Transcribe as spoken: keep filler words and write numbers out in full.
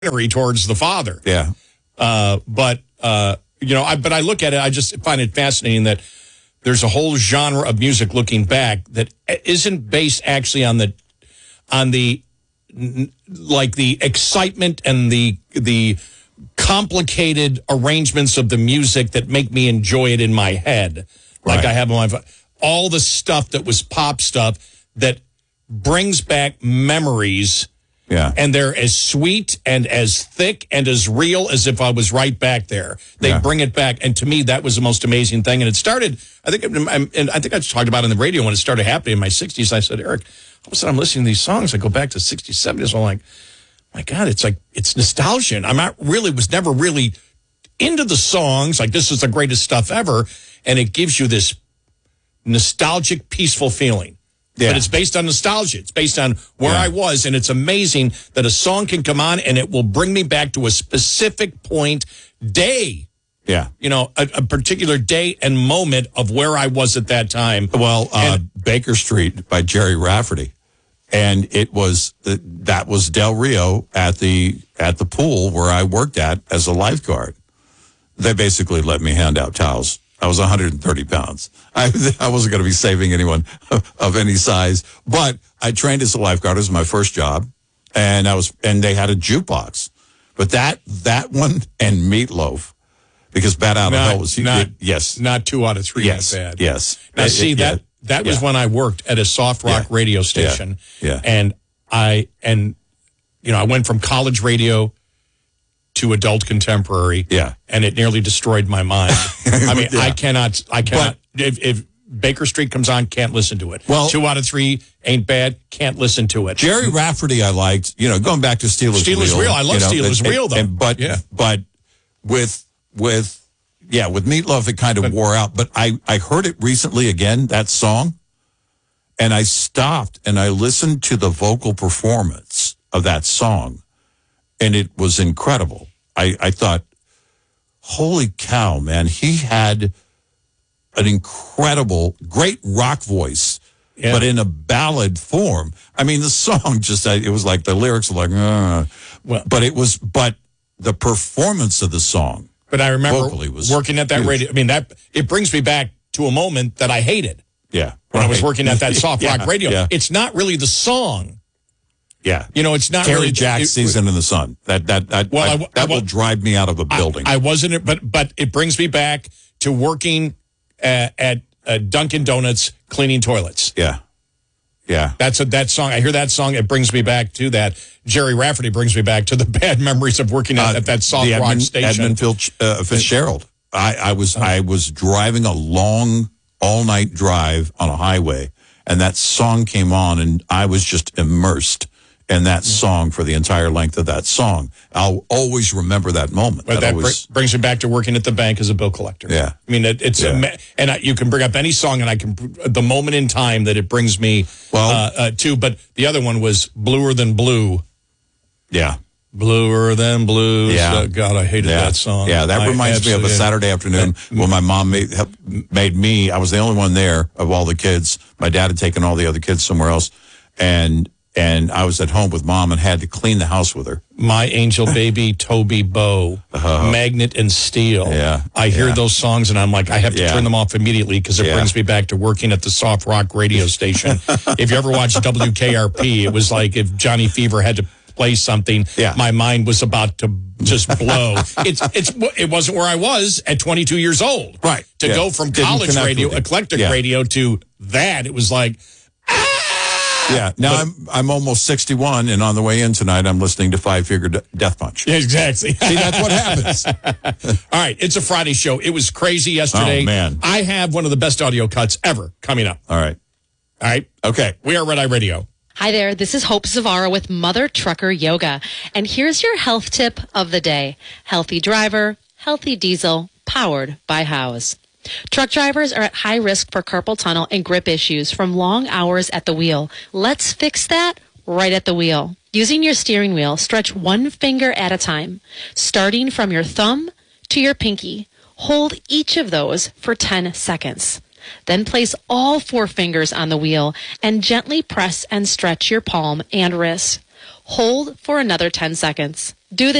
towards the father. Yeah. Uh, but, uh, you know, I, but I look at it, I just find it fascinating that there's a whole genre of music looking back that isn't based actually on the, on the, like the excitement and the, the complicated arrangements of the music that make me enjoy it in my head. Like right. I have on my, all the stuff that was pop stuff that brings back memories. Yeah. And they're as sweet and as thick and as real as if I was right back there. They yeah. bring it back. And to me, that was the most amazing thing. And it started, I think, and I think I talked about it on the radio when it started happening in my sixties. I said, Eric, all of a sudden I'm listening to these songs. I go back to sixties, seventies. I'm like, my God, it's like, it's nostalgia. And I'm not really, was never really into the songs. Like, this is the greatest stuff ever. And it gives you this nostalgic, peaceful feeling. Yeah. But it's based on nostalgia. It's based on where yeah. I was. And it's amazing that a song can come on and it will bring me back to a specific point, day. Yeah. You know, a, a particular day and moment of where I was at that time. Well, uh, Baker Street by Jerry Rafferty. And it was, uh, that was Del Rio at the, at the pool where I worked at as a lifeguard. They basically let me hand out towels. I was one hundred thirty pounds. I, I wasn't going to be saving anyone of, of any size, but I trained as a lifeguard. It was my first job, and I was, and they had a jukebox. But that that one and Meatloaf, because Bat Out of Hell was not, it, yes, not two out of three. Yes, bad. yes. Now it, see it, that yeah. that was yeah. when I worked at a soft rock yeah. radio station. Yeah. yeah, and I and you know I went from college radio to adult contemporary. Yeah. And it nearly destroyed my mind. I mean, yeah. I cannot, I cannot, but, if, if Baker Street comes on, can't listen to it. Well, two out of three ain't bad, can't listen to it. Jerry Rafferty I liked, you know, going back to Steelers Wheel. Steelers Wheel, I love you know, Steelers and, Wheel, though. And, but, yeah. but with, with, yeah, with Meatloaf, it kind of but, wore out. But I, I heard it recently again, that song, and I stopped and I listened to the vocal performance of that song. And it was incredible. I, I thought, holy cow, man, he had an incredible, great rock voice, yeah. but in a ballad form. I mean, the song just, it was like the lyrics were like, uh, well, but it was, but the performance of the song. But I remember was working at that huge. radio. I mean, that it brings me back to a moment that I hated. Yeah. When right. I was working at that soft rock yeah, radio. Yeah. It's not really the song. Yeah, you know, it's not Terry really Jack's it, Season in the Sun. That that that, well, I, I, that I, will drive me out of a building. I, I wasn't, but but it brings me back to working at, at uh, Dunkin' Donuts cleaning toilets. Yeah, yeah. That's a that song. I hear that song. It brings me back to that. Jerry Rafferty brings me back to the bad memories of working at, uh, at that soft rock Edmund, station. Edmund Phil, uh, Fitzgerald. I, I was I was driving a long all night drive on a highway, and that song came on, and I was just immersed. And that song for the entire length of that song. I'll always remember that moment. But that that always, br- brings me back to working at the bank as a bill collector. Yeah. I mean, it, it's, yeah. a, and I, you can bring up any song and I can, the moment in time that it brings me well, uh, uh, to, but the other one was Bluer Than Blue. Yeah. Bluer Than Blue. Yeah. Uh, God, I hated yeah. that song. Yeah, that I reminds me of a Saturday afternoon that, when my mom made, made me, I was the only one there of all the kids. My dad had taken all the other kids somewhere else. And, And I was at home with Mom and had to clean the house with her. My Angel Baby, Toby Bow, uh, Magnet and Steel. Yeah, I hear yeah. those songs and I'm like, I have to yeah. turn them off immediately because it yeah. brings me back to working at the soft rock radio station. If you ever watched W K R P, it was like if Johnny Fever had to play something, yeah. my mind was about to just blow. it's it's It wasn't where I was at twenty-two years old. Right. To yeah. go from Didn't college radio, eclectic yeah. radio to that, it was like, yeah. Now but, I'm I'm almost sixty-one, and on the way in tonight, I'm listening to Five Finger De- Death Punch. Exactly. See, that's what happens. All right, it's a Friday show. It was crazy yesterday. Oh, man. I have one of the best audio cuts ever coming up. All right. All right. Okay. We are Red Eye Radio. Hi there, this is Hope Zavara with Mother Trucker Yoga. And here's your health tip of the day. Healthy driver, healthy diesel, powered by Howes. Truck drivers are at high risk for carpal tunnel and grip issues from long hours at the wheel. Let's fix that right at the wheel. Using your steering wheel, stretch one finger at a time, starting from your thumb to your pinky. Hold each of those for ten seconds. Then place all four fingers on the wheel and gently press and stretch your palm and wrist. Hold for another ten seconds. Do this.